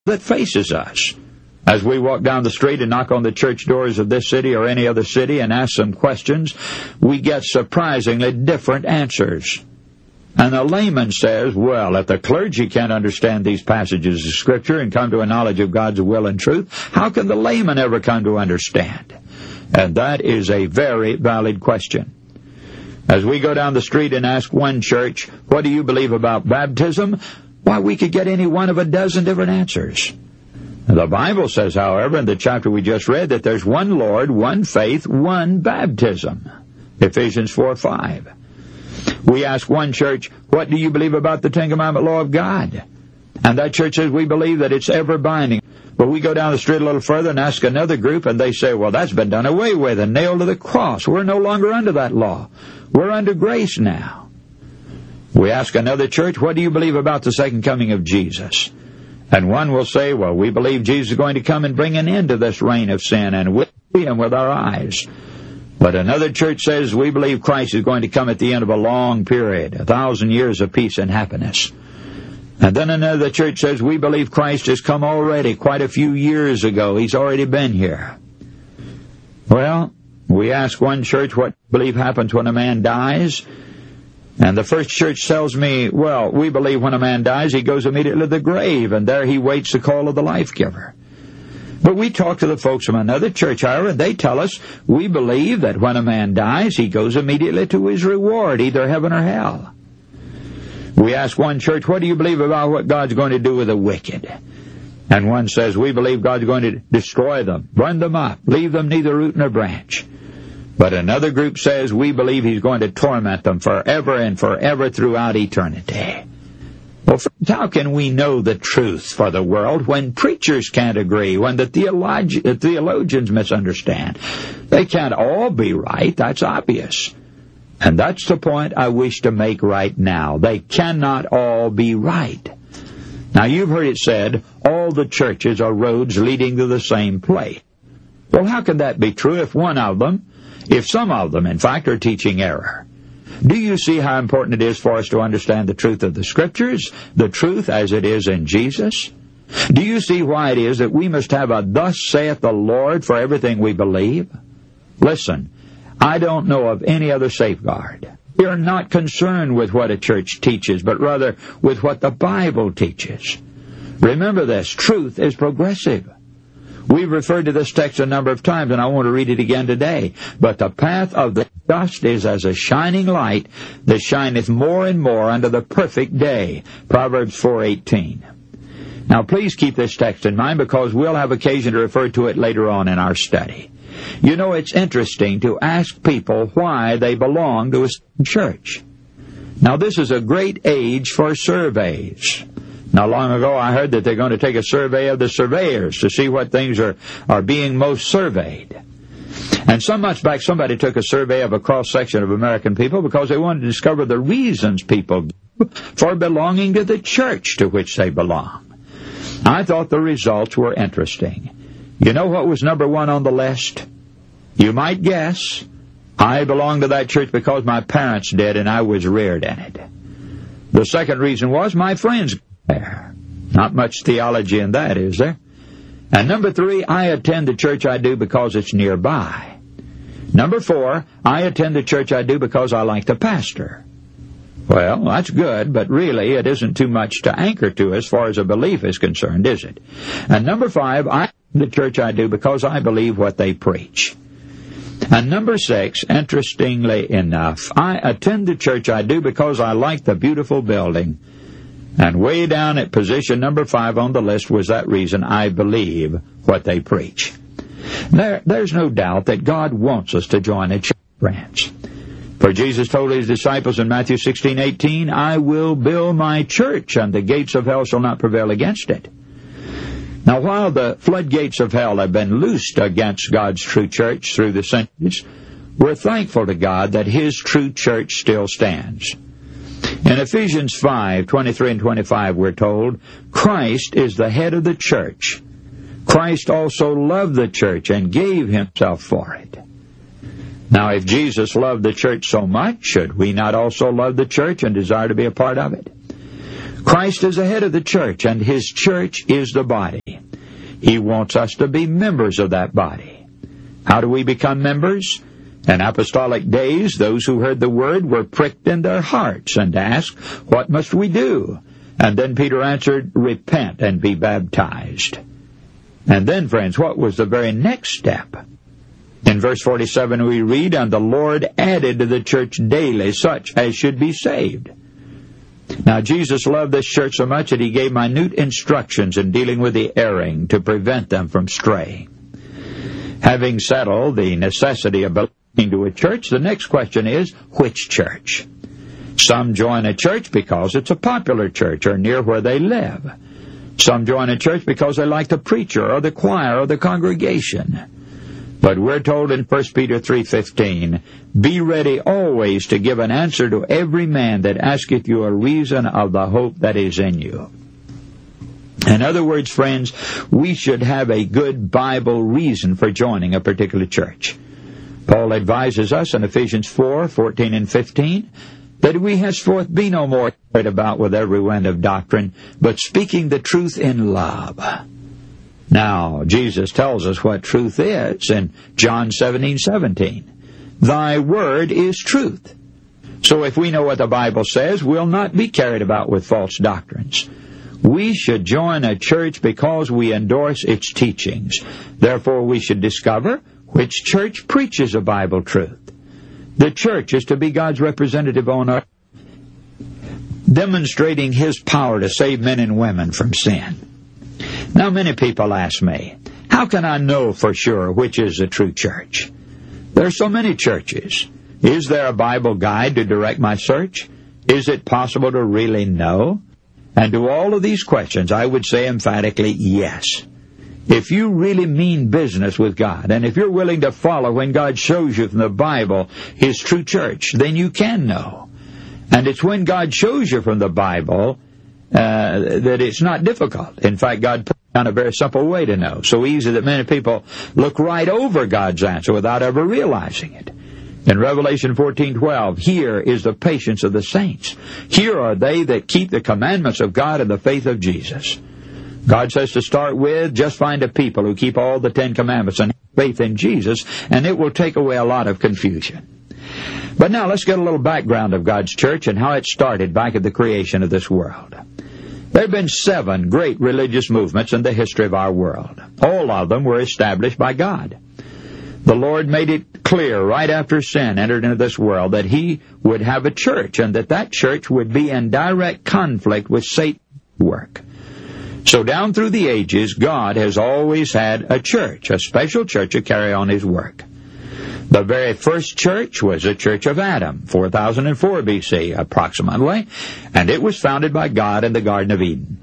that faces us. As we walk down the street and knock on the church doors of this city or any other city and ask some questions, we get surprisingly different answers. And the layman says, well, if the clergy can't understand these passages of Scripture and come to a knowledge of God's will and truth, how can the layman ever come to understand? And that is a very valid question. As we go down the street and ask one church, what do you believe about baptism? Why, we could get any one of a dozen different answers. The Bible says, however, in the chapter we just read, that there's one Lord, one faith, one baptism. Ephesians 4:5. We ask one church, what do you believe about the Ten Commandment law of God? And that church says, we believe that it's ever binding. But we go down the street a little further and ask another group, and they say, well, that's been done away with and nailed to the cross. We're no longer under that law. We're under grace now. We ask another church, what do you believe about the second coming of Jesus? And one will say, well, we believe Jesus is going to come and bring an end to this reign of sin, and we'll see him with our eyes. But another church says, we believe Christ is going to come at the end of a long period, 1,000 years of peace and happiness. And then another church says, we believe Christ has come already quite a few years ago. He's already been here. Well, we ask one church what you believe happens when a man dies. And the first church tells me, well, we believe when a man dies, he goes immediately to the grave, and there he waits the call of the life-giver. But we talk to the folks from another church, however, and they tell us, we believe that when a man dies, he goes immediately to his reward, either heaven or hell. We ask one church, what do you believe about what God's going to do with the wicked? And one says, we believe God's going to destroy them, burn them up, leave them neither root nor branch. But another group says, we believe he's going to torment them forever and forever throughout eternity. Well, friends, how can we know the truth for the world when preachers can't agree, when the theologians misunderstand? They can't all be right, that's obvious. And that's the point I wish to make right now. They cannot all be right. Now, you've heard it said, all the churches are roads leading to the same place. Well, how can that be true if some of them, in fact, are teaching error? Do you see how important it is for us to understand the truth of the Scriptures, the truth as it is in Jesus? Do you see why it is that we must have a thus saith the Lord for everything we believe? Listen, I don't know of any other safeguard. We are not concerned with what a church teaches, but rather with what the Bible teaches. Remember this, truth is progressive. We've referred to this text a number of times, and I want to read it again today. But the path of the just is as a shining light that shineth more and more unto the perfect day. Proverbs 4:18. Now please keep this text in mind, because we'll have occasion to refer to it later on in our study. You know, it's interesting to ask people why they belong to a church. Now this is a great age for surveys. Not long ago, I heard that they're going to take a survey of the surveyors to see what things are being most surveyed. And some months back, somebody took a survey of a cross-section of American people because they wanted to discover the reasons people give for belonging to the church to which they belong. I thought the results were interesting. You know what was number one on the list? You might guess. I belong to that church because my parents did and I was reared in it. The second reason was my friends there. Not much theology in that, is there? And number 3, I attend the church I do because it's nearby. Number 4, I attend the church I do because I like the pastor. Well, that's good, but really it isn't too much to anchor to as far as a belief is concerned, is it? And number 5, I attend the church I do because I believe what they preach. And number 6, interestingly enough, I attend the church I do because I like the beautiful building. And way down at position number 5 on the list was that reason I believe what they preach. There's no doubt that God wants us to join a church branch. For Jesus told his disciples in Matthew 16:18, I will build my church, and the gates of hell shall not prevail against it. Now, while the floodgates of hell have been loosed against God's true church through the centuries, we're thankful to God that his true church still stands. In Ephesians 5:23 and 25, we're told, Christ is the head of the church. Christ also loved the church and gave himself for it. Now, if Jesus loved the church so much, should we not also love the church and desire to be a part of it? Christ is the head of the church, and His church is the body. He wants us to be members of that body. How do we become members? In apostolic days, those who heard the word were pricked in their hearts and asked, "What must we do?" And then Peter answered, "Repent and be baptized." And then, friends, what was the very next step? In verse 47 we read, "And the Lord added to the church daily such as should be saved." Now, Jesus loved this church so much that He gave minute instructions in dealing with the erring to prevent them from straying. Having settled the necessity of belonging to a church, the next question is, which church? Some join a church because it's a popular church or near where they live. Some join a church because they like the preacher or the choir or the congregation. But we're told in 1 Peter 3:15, "Be ready always to give an answer to every man that asketh you a reason of the hope that is in you." In other words, friends, we should have a good Bible reason for joining a particular church. Paul advises us in Ephesians 4:14 and 15, that we henceforth be no more carried about with every wind of doctrine, but speaking the truth in love. Now, Jesus tells us what truth is in John 17:17. Thy word is truth. So if we know what the Bible says, we'll not be carried about with false doctrines. We should join a church because we endorse its teachings. Therefore, we should discover which church preaches a Bible truth. The church is to be God's representative on earth, demonstrating His power to save men and women from sin. Now, many people ask me, how can I know for sure which is the true church? There are so many churches. Is there a Bible guide to direct my search? Is it possible to really know? And to all of these questions, I would say emphatically yes. If you really mean business with God, and if you're willing to follow when God shows you from the Bible His true church, then you can know. And it's when God shows you from the Bible that it's not difficult. In fact, God put down a very simple way to know. So easy that many people look right over God's answer without ever realizing it. In Revelation 14:12, here is the patience of the saints. Here are they that keep the commandments of God and the faith of Jesus. God says to start with, just find a people who keep all the 10 commandments and have faith in Jesus, and it will take away a lot of confusion. But now let's get a little background of God's church and how it started back at the creation of this world. There have been 7 great religious movements in the history of our world. All of them were established by God. The Lord made it clear right after sin entered into this world that He would have a church, and that church would be in direct conflict with Satan's work. So down through the ages, God has always had a church, a special church to carry on His work. The very first church was the Church of Adam, 4004 BC approximately, and it was founded by God in the Garden of Eden.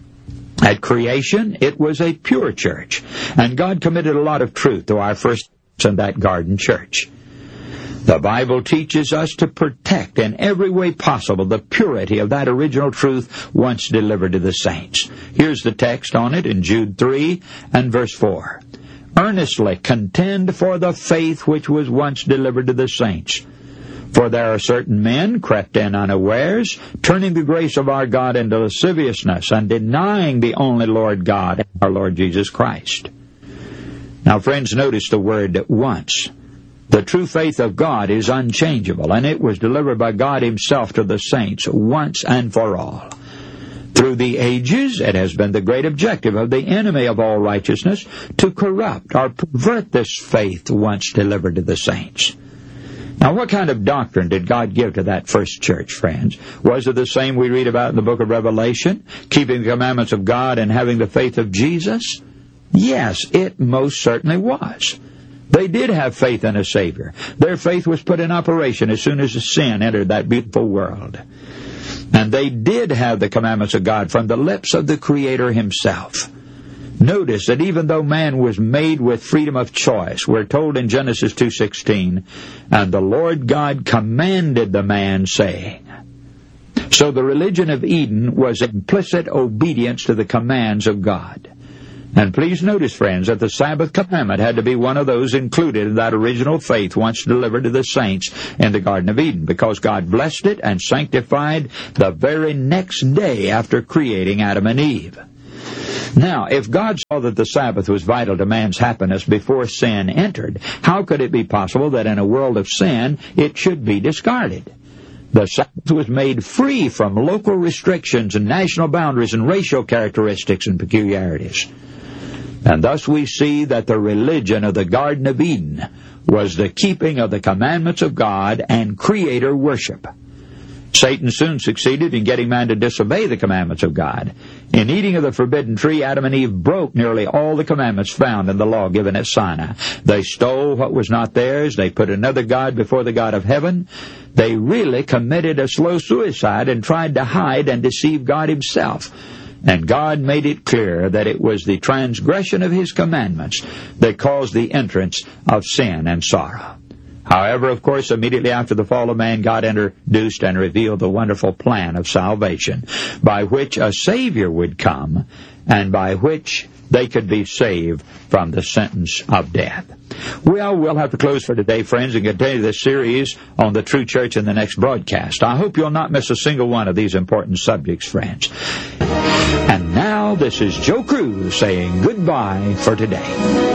At creation, it was a pure church, and God committed a lot of truth to our first in that garden church. The Bible teaches us to protect in every way possible the purity of that original truth once delivered to the saints. Here's the text on it in Jude 3 and verse 4. Earnestly contend for the faith which was once delivered to the saints. For there are certain men crept in unawares, turning the grace of our God into lasciviousness, and denying the only Lord God and our Lord Jesus Christ. Now, friends, notice the word once. The true faith of God is unchangeable, and it was delivered by God Himself to the saints once and for all. Through the ages, it has been the great objective of the enemy of all righteousness to corrupt or pervert this faith once delivered to the saints. Now, what kind of doctrine did God give to that first church, friends? Was it the same we read about in the book of Revelation, keeping the commandments of God and having the faith of Jesus? Yes, it most certainly was. They did have faith in a Savior. Their faith was put in operation as soon as the sin entered that beautiful world. And they did have the commandments of God from the lips of the Creator Himself. Notice that even though man was made with freedom of choice, we're told in Genesis 2:16, and the Lord God commanded the man, saying. So the religion of Eden was implicit obedience to the commands of God. And please notice, friends, that the Sabbath commandment had to be one of those included in that original faith once delivered to the saints in the Garden of Eden, because God blessed it and sanctified the very next day after creating Adam and Eve. Now, if God saw that the Sabbath was vital to man's happiness before sin entered, how could it be possible that in a world of sin it should be discarded? The Sabbath was made free from local restrictions and national boundaries and racial characteristics and peculiarities. And thus we see that the religion of the Garden of Eden was the keeping of the commandments of God and Creator worship. Satan soon succeeded in getting man to disobey the commandments of God. In eating of the forbidden tree, Adam and Eve broke nearly all the commandments found in the law given at Sinai. They stole what was not theirs. They put another God before the God of heaven. They really committed a slow suicide and tried to hide and deceive God Himself. And God made it clear that it was the transgression of His commandments that caused the entrance of sin and sorrow. However, of course, immediately after the fall of man, God introduced and revealed the wonderful plan of salvation, by which a Savior would come, and by which they could be saved from the sentence of death. Well, we'll have to close for today, friends, and continue this series on the true church in the next broadcast. I hope you'll not miss a single one of these important subjects, friends. And now, this is Joe Cruz saying goodbye for today.